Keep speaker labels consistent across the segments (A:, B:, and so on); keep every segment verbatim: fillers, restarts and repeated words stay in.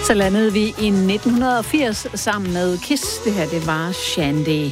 A: Så landede vi i nitten firs sammen med Kiss. Det her, det var Shandy.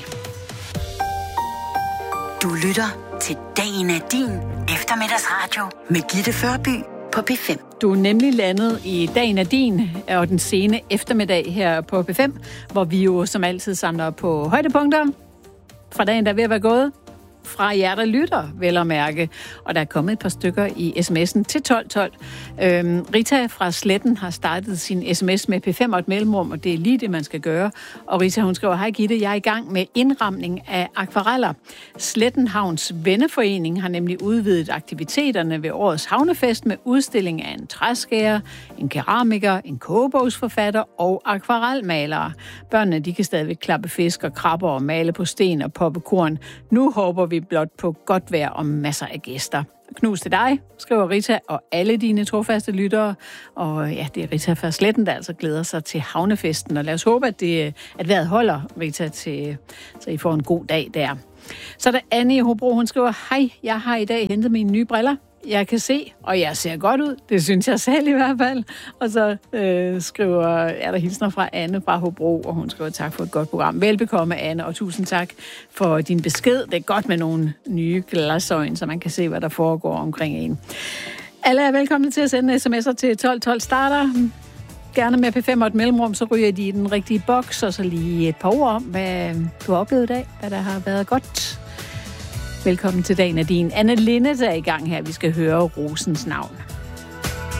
B: Du lytter til Dagen er din eftermiddagsradio med Gitte Førby på P fem.
A: Du er nemlig landet i Dagen er din og den sene eftermiddag her på P fem, hvor vi jo som altid samler på højdepunkter fra dagen, der er ved at være gået. Fra jer, der lytter, vel at mærke. Og der er kommet et par stykker i sms'en til tolv tolv. Øhm, Rita fra Sletten har startet sin sms med P fem og et mellemrum, og det er lige det, man skal gøre. Og Rita, hun skriver, hej Gitte, jeg er i gang med indramning af akvareller. Sletten Havns Venneforening har nemlig udvidet aktiviteterne ved årets havnefest med udstilling af en træskærer, en keramiker, en kogebogsforfatter og akvarelmalere. Børnene, de kan stadigvæk klappe fisk og krabber og male på sten og poppe korn. Nu håber vi blot på godt vejr og masser af gæster. Knus til dig, skriver Rita, og alle dine trofaste lyttere. Og ja, det er Rita fra Sletten, der altså glæder sig til havnefesten. Og lad os håbe, at, det, at vejret holder, Rita, til, så I får en god dag der. Så er der Anne i Hobro, hun skriver, hej, jeg har i dag hentet mine nye briller. Jeg kan se, og jeg ser godt ud. Det synes jeg selv i hvert fald. Og så øh, skriver, er der hilsner fra Anne fra Hobro, og hun skriver tak for et godt program. Velbekomme, Anne, og tusind tak for din besked. Det er godt med nogle nye glasøjne, så man kan se, hvad der foregår omkring en. Alle er velkomne til at sende sms'er til tolv tolv starter. Gerne med P fem og et mellemrum, så ryger de i den rigtige boks, og så lige et par ord om, hvad du har oplevet i dag, hvad der har været godt. Velkommen til Dagen er din. Anne Linnet er i gang her. Vi skal høre Rosens navn.